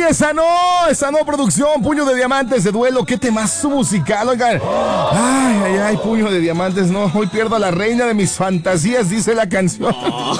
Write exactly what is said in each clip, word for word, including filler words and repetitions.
esa no, esa no producción, Puño de Diamantes de Duelo, qué temazo musical, oigan. Ay, ay, ay, Puño de Diamantes, no, hoy pierdo a la reina de mis fantasías, dice la canción. Oh.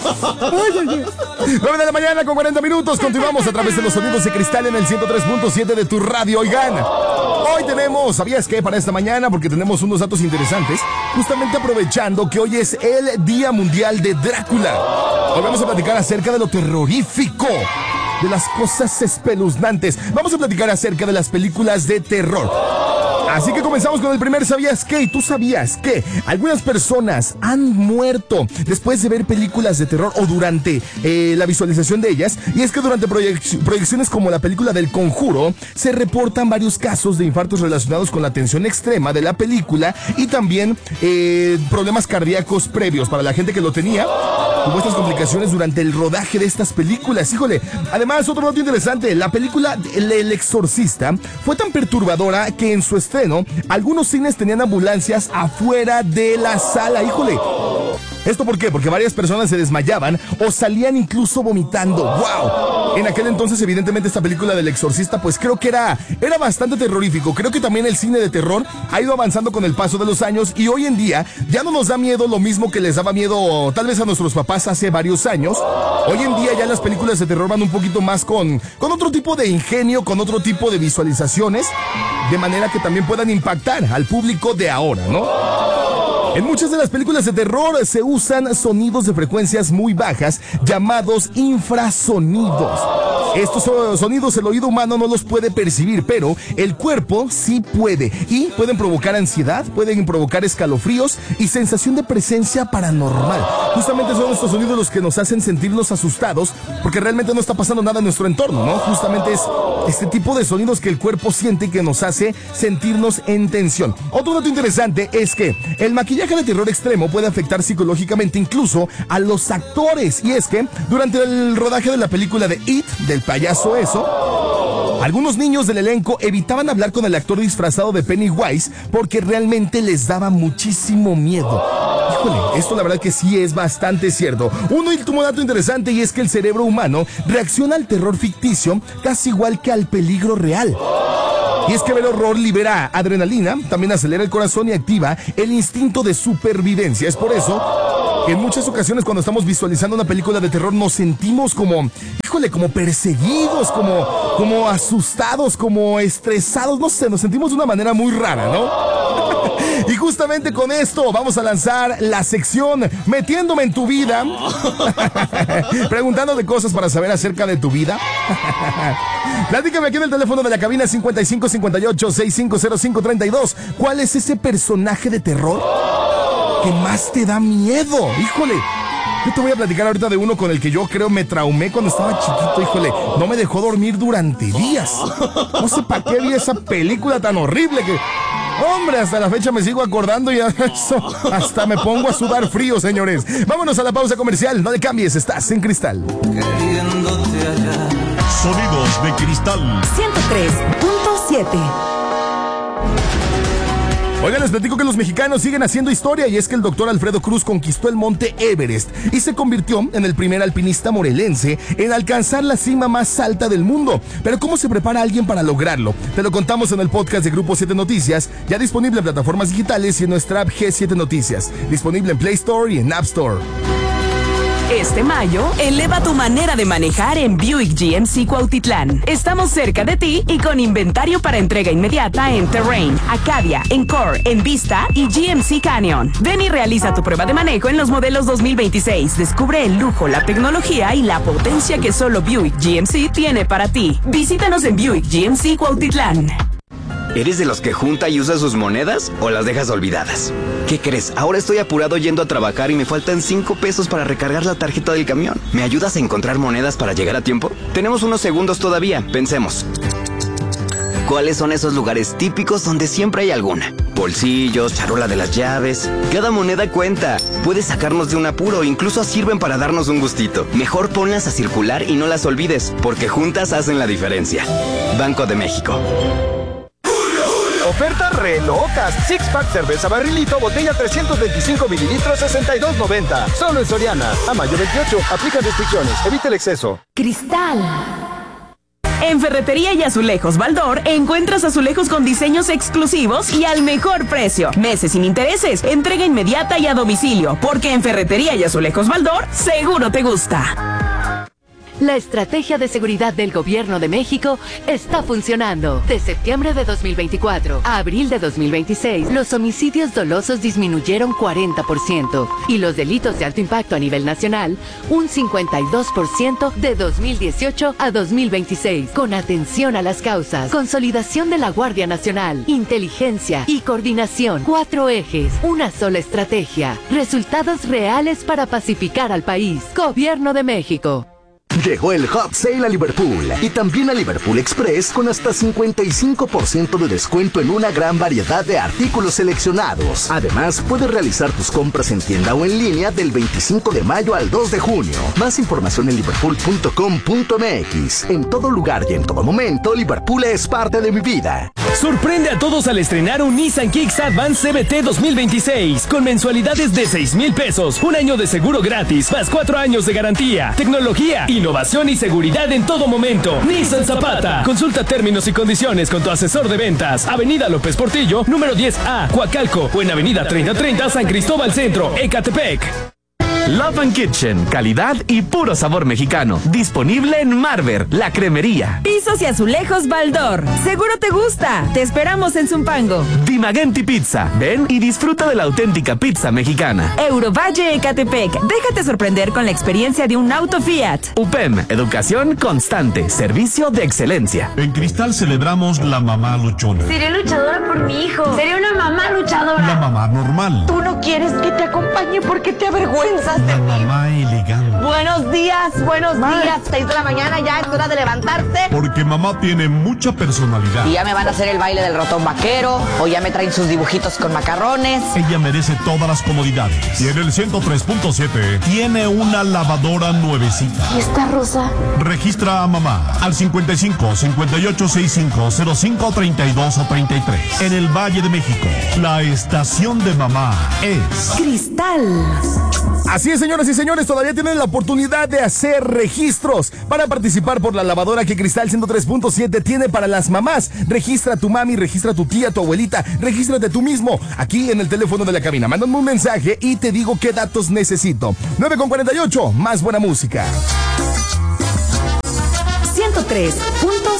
Ay, ay, ay. nueve de la mañana con cuarenta minutos, continuamos a través de los sonidos de Cristal en el ciento tres punto siete de tu radio, oigan. Hoy tenemos, ¿sabías qué? Para esta mañana, porque tenemos unos datos interesantes, justamente aprovechando que hoy es el Día Mundial de Drácula. Hoy vamos a platicar acerca de lo terrorífico, de las cosas espeluznantes. Vamos a platicar acerca de las películas de terror. Así que comenzamos con el primer ¿sabías qué? ¿Y tú sabías que algunas personas han muerto después de ver películas de terror o durante eh, la visualización de ellas? Y es que durante proyec- proyecciones como la película del Conjuro se reportan varios casos de infartos relacionados con la tensión extrema de la película y también eh, problemas cardíacos previos para la gente que lo tenía. Hubo estas complicaciones durante el rodaje de estas películas. Híjole, además otro dato interesante, la película El, El Exorcista fue tan perturbadora que en su estreno algunos cines tenían ambulancias afuera de la sala. Híjole, ¿esto por qué? Porque varias personas se desmayaban o salían incluso vomitando. ¡Wow! En aquel entonces, evidentemente, esta película del Exorcista, pues creo que era, era bastante terrorífico. Creo que también el cine de terror ha ido avanzando con el paso de los años y hoy en día ya no nos da miedo lo mismo que les daba miedo tal vez a nuestros papás hace varios años. Hoy en día ya las películas de terror van un poquito más con, con otro tipo de ingenio, con otro tipo de visualizaciones, de manera que también puedan impactar al público de ahora, ¿no? En muchas de las películas de terror se usan sonidos de frecuencias muy bajas llamados infrasonidos. Estos sonidos el oído humano no los puede percibir, pero el cuerpo sí puede. Y pueden provocar ansiedad, pueden provocar escalofríos y sensación de presencia paranormal. Justamente son estos sonidos los que nos hacen sentirnos asustados, porque realmente no está pasando nada en nuestro entorno, ¿no? Justamente es este tipo de sonidos que el cuerpo siente y que nos hace sentirnos en tensión. Otro dato interesante es que el maquillaje de terror extremo puede afectar psicológicamente incluso a los actores. Y es que durante el rodaje de la película de It, del payaso eso, algunos niños del elenco evitaban hablar con el actor disfrazado de Pennywise porque realmente les daba muchísimo miedo. Híjole, esto la verdad que sí es bastante cierto. Un último dato interesante y es que el cerebro humano reacciona al terror ficticio casi igual que al peligro real. Y es que ver horror libera adrenalina, también acelera el corazón y activa el instinto de supervivencia. Es por eso que en muchas ocasiones cuando estamos visualizando una película de terror nos sentimos como, híjole, como perseguidos, como, como asustados, como estresados, no sé, nos sentimos de una manera muy rara, ¿no? Y justamente con esto vamos a lanzar la sección Metiéndome en tu vida. Preguntándote cosas para saber acerca de tu vida. Platícame aquí en el teléfono de la cabina cincuenta y cinco cincuenta y ocho sesenta y cinco cero cinco treinta y dos. ¿Cuál es ese personaje de terror que más te da miedo? Híjole, yo te voy a platicar ahorita de uno con el que yo creo me traumé cuando estaba chiquito. Híjole, no me dejó dormir durante días. No sé para qué vi esa película tan horrible que... Hombre, hasta la fecha me sigo acordando y eso, hasta me pongo a sudar frío, señores. Vámonos a la pausa comercial, no le cambies, estás en Cristal. Sonidos de Cristal ciento tres punto siete. Oigan, les platico que los mexicanos siguen haciendo historia y es que el doctor Alfredo Cruz conquistó el monte Everest y se convirtió en el primer alpinista morelense en alcanzar la cima más alta del mundo. Pero ¿cómo se prepara alguien para lograrlo? Te lo contamos en el podcast de Grupo siete Noticias, ya disponible en plataformas digitales y en nuestra app G siete Noticias, disponible en Play Store y en App Store. Este mayo, eleva tu manera de manejar en Buick G M C Cuautitlán. Estamos cerca de ti y con inventario para entrega inmediata en Terrain, Acadia, Encore, Envista y G M C Canyon. Ven y realiza tu prueba de manejo en los modelos dos mil veintiséis. Descubre el lujo, la tecnología y la potencia que solo Buick G M C tiene para ti. Visítanos en Buick G M C Cuautitlán. ¿Eres de los que junta y usa sus monedas o las dejas olvidadas? ¿Qué crees? Ahora estoy apurado yendo a trabajar y me faltan cinco pesos para recargar la tarjeta del camión. ¿Me ayudas a encontrar monedas para llegar a tiempo? Tenemos unos segundos todavía, pensemos. ¿Cuáles son esos lugares típicos donde siempre hay alguna? Bolsillos, charola de las llaves. Cada moneda cuenta. Puede sacarnos de un apuro, incluso sirven para darnos un gustito. Mejor ponlas a circular y no las olvides, porque juntas hacen la diferencia. Banco de México. Ofertas re locas. Six Pack cerveza barrilito, botella trescientos veinticinco mililitros, sesenta y dos noventa. Solo en Soriana. A mayo veintiocho. Aplica restricciones. Evita el exceso. Cristal. En Ferretería y Azulejos Baldor encuentras azulejos con diseños exclusivos y al mejor precio. Meses sin intereses, entrega inmediata y a domicilio, porque en Ferretería y Azulejos Baldor seguro te gusta. La estrategia de seguridad del Gobierno de México está funcionando. De septiembre de dos mil veinticuatro a abril de dos mil veintiséis, los homicidios dolosos disminuyeron cuarenta por ciento y los delitos de alto impacto a nivel nacional un cincuenta y dos por ciento de dos mil dieciocho a dos mil veintiséis. Con atención a las causas, consolidación de la Guardia Nacional, inteligencia y coordinación. Cuatro ejes, una sola estrategia. Resultados reales para pacificar al país. Gobierno de México. Llegó el Hot Sale a Liverpool y también a Liverpool Express con hasta cincuenta y cinco por ciento de descuento en una gran variedad de artículos seleccionados. Además, puedes realizar tus compras en tienda o en línea del veinticinco de mayo al dos de junio. Más información en liverpool punto com punto m x. En todo lugar y en todo momento, Liverpool es parte de mi vida. Sorprende a todos al estrenar un Nissan Kicks Advance C B T dos mil veintiséis con mensualidades de seis mil pesos, un año de seguro gratis, más cuatro años de garantía, tecnología, innovación y seguridad en todo momento. Nissan Zapata. Consulta términos y condiciones con tu asesor de ventas. Avenida López Portillo, número diez A, Coacalco, o en Avenida treinta treinta, San Cristóbal Centro, Ecatepec. Love and Kitchen, calidad y puro sabor mexicano. Disponible en Marver, la cremería. Pisos y azulejos Baldor. Seguro te gusta. Te esperamos en Zumpango. Dimagenti Pizza. Ven y disfruta de la auténtica pizza mexicana. Eurovalle Ecatepec. Déjate sorprender con la experiencia de un auto Fiat. U P E M, educación constante, servicio de excelencia. En Cristal celebramos la mamá luchona. Seré luchadora por mi hijo. Seré una mamá luchadora. La mamá normal. Tú no quieres que te acompañe porque te avergüenzas. La mamá elegante. Buenos días, buenos Ma. días. Seis de la mañana ya es hora de levantarte. Porque mamá tiene mucha personalidad. Y ya me van a hacer el baile del ratón vaquero, o ya me traen sus dibujitos con macarrones. Ella merece todas las comodidades. Y en el ciento tres punto siete tiene una lavadora nuevecita. ¿Y esta rosa? Registra a mamá al cincuenta y cinco, cincuenta y ocho, sesenta y cinco, cero cinco, treinta y dos o treinta y tres. En el Valle de México, la estación de mamá es Cristal. Así es, señoras y señores, todavía tienen la oportunidad de hacer registros para participar por la lavadora que Cristal ciento tres punto siete tiene para las mamás. Registra a tu mami, registra a tu tía, tu abuelita, regístrate tú mismo aquí en el teléfono de la cabina. Mándame un mensaje y te digo qué datos necesito. nueve con cuarenta y ocho, más buena música. ciento tres punto